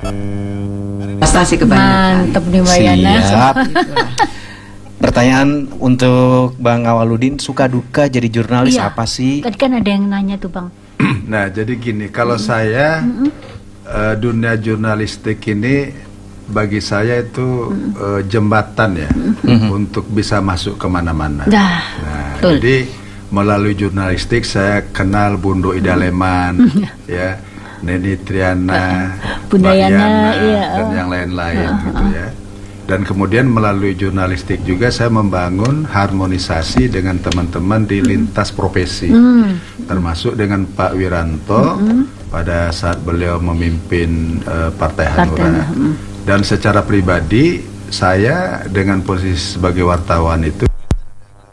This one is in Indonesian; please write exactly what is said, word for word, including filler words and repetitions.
Prestasi kebanyakan. Mantep nih Mbak Yana. Siap. Pertanyaan untuk Bang Awaludin, suka duka jadi jurnalis Iya. apa sih? Tadi kan ada yang nanya tuh Bang. Nah, jadi gini, kalau saya uh, dunia jurnalistik ini bagi saya itu uh, jembatan ya untuk bisa masuk kemana-mana. Dah, Nah, betul. jadi melalui jurnalistik saya kenal Bundo Ida Leman, ya, Neni Triana, Bunda Mbak Yana, Yana, iya. dan yang lain-lain gitu ya. Dan kemudian melalui jurnalistik juga saya membangun harmonisasi dengan teman-teman di lintas profesi, termasuk dengan Pak Wiranto pada saat beliau memimpin uh, Partai Hanura. Dan secara pribadi saya dengan posisi sebagai wartawan itu